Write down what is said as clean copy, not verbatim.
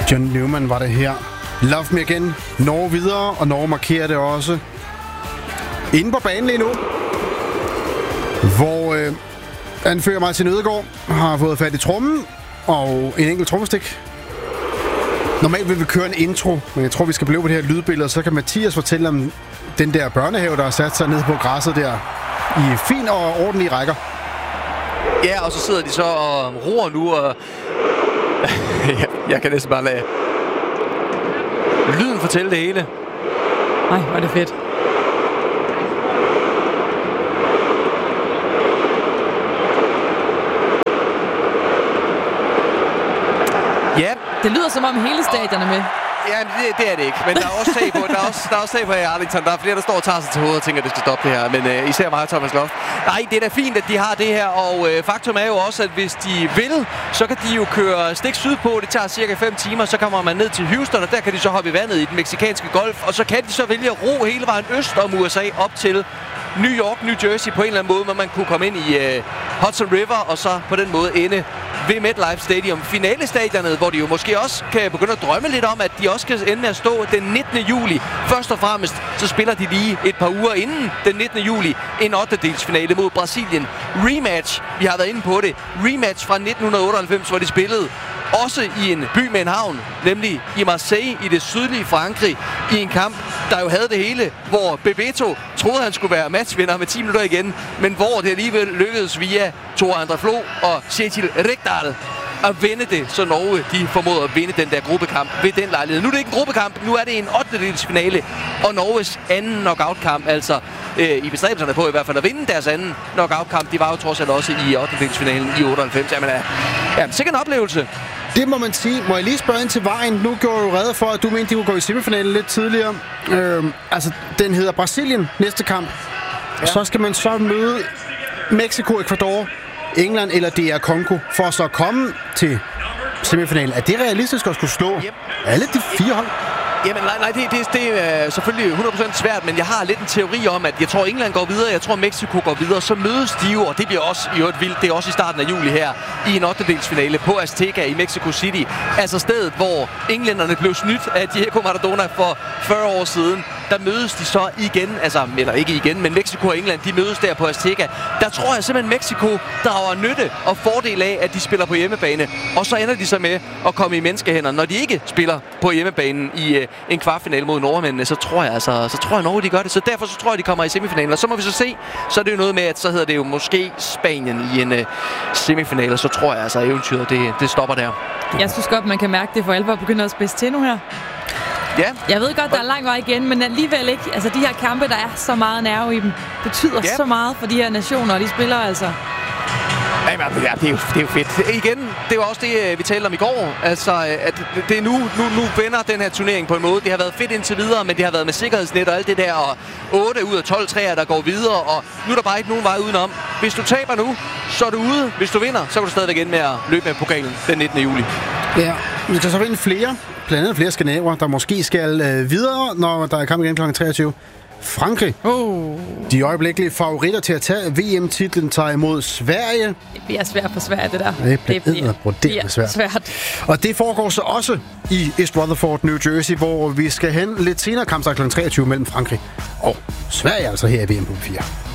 John Newman var det her. Love Me Again. Norge videre, og Norge markerer det også. Inde på banen lige nu, hvor anfører Martin Ødegaard har fået fat i trommen og en enkelt trommestik. Normalt vil vi køre en intro, men jeg tror, vi skal blive på det her lydbillede, så kan Mathias fortælle om den der børnehave, der har sat sig ned på græsset der i fin og ordentlige rækker. Ja, og så sidder de så og roer nu, og jeg kan næsten bare lade lyden fortælle det hele. Ej, hvor er det fedt. Ja. Det lyder som om hele stadion er med. Ja, det er det ikke. Men der er også tag på, der er også tag på i Arlington. Der er flere, der står og tager sig til hovedet og tænker, at det skal stoppe det her. Men især mig og Thomas Loft. Nej, det er da fint, at de har det her. Og faktum er jo også, at hvis de vil, så kan de jo køre stik sydpå. Det tager cirka 5 timer. Så kommer man ned til Houston, og der kan de så hoppe i vandet i den mexikanske golf. Og så kan de så vælge at ro hele vejen øst om USA op til New York, New Jersey på en eller anden måde, hvor man kunne komme ind i Hudson River, og så på den måde ende ved MetLife Stadium, finalestadionet, hvor de jo måske også kan begynde at drømme lidt om, at de også kan ende med at stå den 19. juli. Først og fremmest, så spiller de lige et par uger inden den 19. juli en 8-delsfinale mod Brasilien. Rematch, vi har været inde på det. Rematch fra 1998, hvor de spillede også i en by med en havn, nemlig i Marseille i det sydlige Frankrig, i en kamp, der jo havde det hele, hvor Bebeto troede, han skulle være matchvinder med 10 minutter igen, men hvor det alligevel lykkedes via Tore André Flo og Kjetil Rekdal at vinde det, så Norge de formåede at vinde den der gruppekamp ved den lejlighed. Nu er det ikke en gruppekamp, nu er det en 8-delsfinale, og Norges anden knockout-kamp, altså i bestræbelserne på i hvert fald at vinde deres anden knockout-kamp. De var jo trods alt også i 8-delsfinalen i 98. Jamen, sikkert en oplevelse. Det må man sige. Må jeg lige spørge ind til vejen? Nu gjorde jeg jo rede for, at du mente, de kunne gå i semifinalen lidt tidligere. Altså, den hedder Brasilien næste kamp. Ja. Så skal man så møde Mexico, Ecuador, England eller DR Congo for så at komme til semifinalen. Er det realistisk at skulle slå alle de 4 hold? Jamen nej, det er selvfølgelig 100% svært, men jeg har lidt en teori om, at jeg tror, England går videre, jeg tror, Mexico går videre, så mødes de jo, og det bliver også i øvrigt vildt, det er også i starten af juli her, i en 8-delsfinale på Azteca i Mexico City. Altså stedet, hvor englænderne blev snydt af Diego Maradona for 40 år siden. Der mødes de så igen, eller ikke igen, men Mexico og England, de mødes der på Azteca. Der tror jeg simpelthen, Mexico drager nytte og fordel af, at de spiller på hjemmebane. Og så ender de så med at komme i menneskehænder. Når de ikke spiller på hjemmebanen i en kvartfinale mod nordmændene, så tror jeg Norge, de gør det. Så derfor så tror jeg, de kommer i semifinalen. Og så må vi så se, så er det jo noget med, at så hedder det jo måske Spanien i en semifinale. Så tror jeg altså, eventyret, det stopper der. Jeg synes godt, man kan mærke, det for alvor begynder at spidse til nu her. Ja. Jeg ved godt, der er lang vej igen, men alligevel ikke. Altså, de her kampe, der er så meget nerve i dem, betyder så meget for de her nationer, og de spiller altså. Ja, det er jo fedt. Igen, det var også det, vi talte om i går. Altså, at det er nu vender den her turnering på en måde. Det har været fedt indtil videre, men det har været med sikkerhedsnet og alt det der. Og 8 ud af 12 træer, der går videre, og nu er der bare ikke nogen vej udenom. Hvis du taber nu, så er du ude. Hvis du vinder, så kan du stadigvæk ind med at løbe med pokalen den 19. juli. Ja, vi skal så vinde flere. Blandt andet flere skandinaver, der måske skal videre, når der er kamp igen kl. 23. Frankrig. De øjeblikkelige favoritter til at tage VM-titlen tager imod Sverige. Det bliver svært for Sverige, det der. Det bliver svært. Og det foregår så også i East Rutherford, New Jersey, hvor vi skal hen lidt senere kampstart kl. 23 mellem Frankrig og Sverige, altså her i VM på 4.